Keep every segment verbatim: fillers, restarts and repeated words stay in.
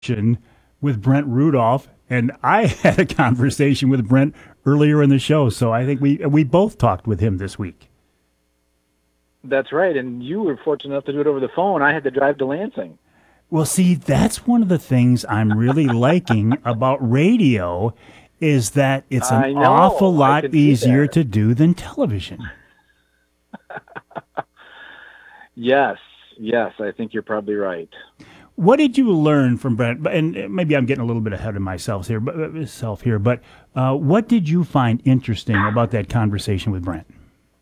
with Brent Rudolph, and I had a conversation with Brent earlier in the show, so I think we we both talked with him this week. That's right, and you were fortunate enough to do it over the phone. I had to drive to Lansing. Well, see, that's one of the things I'm really liking about radio is that it's an I know, awful I lot can see easier that. to do than television. Yes, yes, I think you're probably right. What did you learn from Brent? And maybe I'm getting a little bit ahead of myself here, but myself here. But uh, what did you find interesting about that conversation with Brent?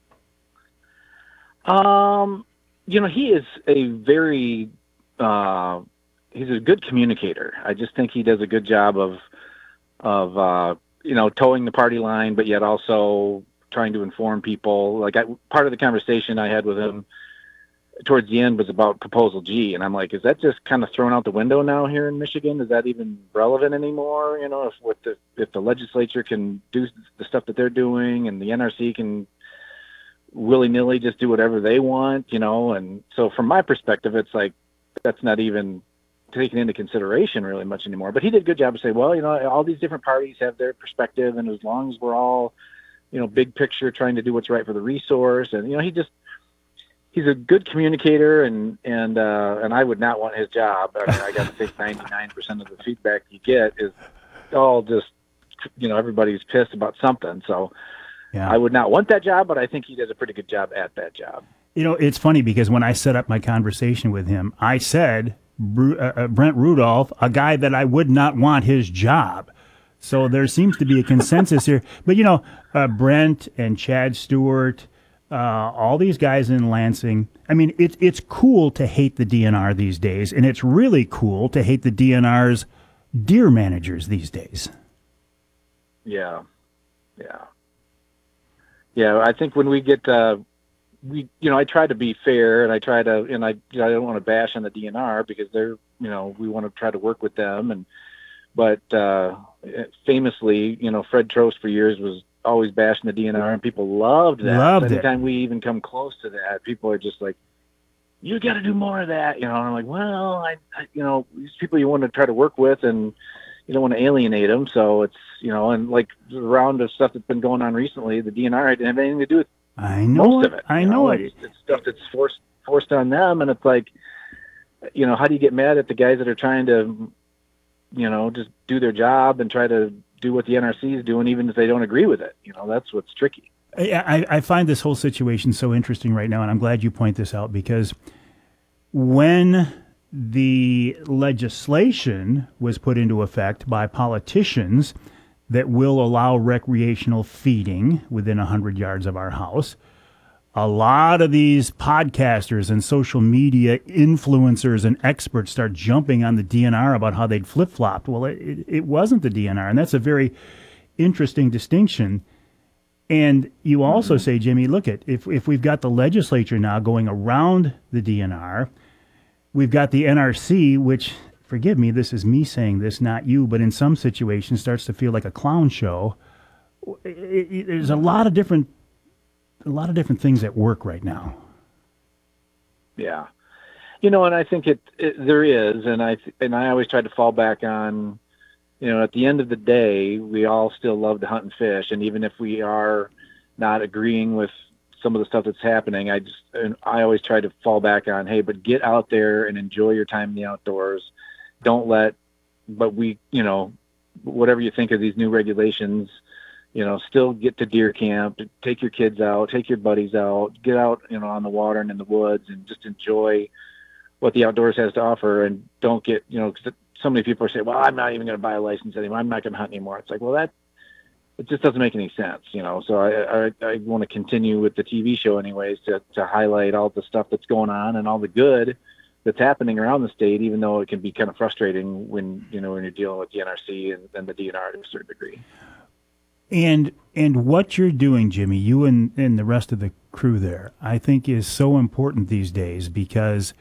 Um, you know, he is a very uh, he's a good communicator. I just think he does a good job of of uh, you know towing the party line, but yet also trying to inform people. Like I, part of the conversation I had with him towards the end was about Proposal G, and I'm like, is that just kind of thrown out the window now here in Michigan? Is that even relevant anymore? You know, if with the if the legislature can do the stuff that they're doing, and the N R C can willy-nilly just do whatever they want, you know, and so from my perspective, it's like that's not even taken into consideration really much anymore. But he did a good job of saying, well, you know, all these different parties have their perspective, and as long as we're all, you know, big picture trying to do what's right for the resource, and you know, he just he's a good communicator, and and uh, and I would not want his job. I mean, I got to think ninety-nine percent of the feedback you get is all just, you know, everybody's pissed about something. So Yeah. I would not want that job, but I think he does a pretty good job at that job. You know, it's funny because when I set up my conversation with him, I said Bru- uh, uh, Brent Rudolph, a guy that I would not want his job. So there seems to be a consensus here. But, you know, uh, Brent and Chad Stewart, uh, all these guys in Lansing, I mean, it, it's cool to hate the D N R these days, and it's really cool to hate the D N R's deer managers these days. Yeah, yeah. Yeah, I think when we get, uh, we, you know, I try to be fair, and I try to, and I, you know, I don't want to bash on the D N R because they're, you know, we want to try to work with them, and, but uh, famously, you know, Fred Trost for years was always bashing the D N R, and people loved that. Loved so it. anytime we even come close to that, people are just like, you got to do more of that, you know. And I'm like, well, I, I, you know, these people you want to try to work with, and you don't want to alienate them. So it's, you know, and like the round of stuff that's been going on recently, the D N R didn't have anything to do with I know most it. of it. I you know it. It's, it's stuff that's forced forced on them, and it's like, you know, how do you get mad at the guys that are trying to, you know, just do their job and try to do what the N R C is doing, even if they don't agree with it? You know, that's what's tricky. I, I find this whole situation so interesting right now, and I'm glad you point this out, because when the legislation was put into effect by politicians that will allow recreational feeding within one hundred yards of our house, a lot of these podcasters and social media influencers and experts start jumping on the D N R about how they'd flip-flopped. Well, it, it wasn't the D N R, and that's a very interesting distinction. And you also mm-hmm. say, Jimmy, look at if if we've got the legislature now going around the D N R, we've got the N R C, which, forgive me, this is me saying this, not you, but in some situations starts to feel like a clown show. It, it, there's a lot of different, a lot of different things at work right now. Yeah, you know, and I think it, it there is, and I and I always try to fall back on, you know, at the end of the day, we all still love to hunt and fish, and even if we are not agreeing with some of the stuff that's happening, I just, and I always try to fall back on, hey, but get out there and enjoy your time in the outdoors. Don't let, but we, you know, whatever you think of these new regulations, you know, still get to deer camp, take your kids out, take your buddies out, get out, you know, on the water and in the woods, and just enjoy what the outdoors has to offer. And don't get, you know, because so many people are saying, well, I'm not even going to buy a license anymore. I'm not going to hunt anymore. It's like, well, that, it just doesn't make any sense, you know. So I, I, I want to continue with the T V show anyways to, to highlight all the stuff that's going on and all the good that's happening around the state, even though it can be kind of frustrating when, you know, when you're dealing with the N R C and, and the D N R to a certain degree. And and what you're doing, Jimmy, you and, and the rest of the crew there, I think is so important these days, because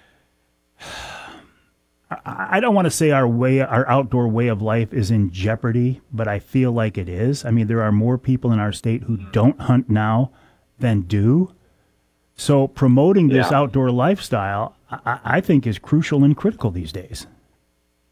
I don't want to say our way, our outdoor way of life is in jeopardy, but I feel like it is. I mean, there are more people in our state who don't hunt now than do. So promoting this Yeah. outdoor lifestyle, I, I think, is crucial and critical these days.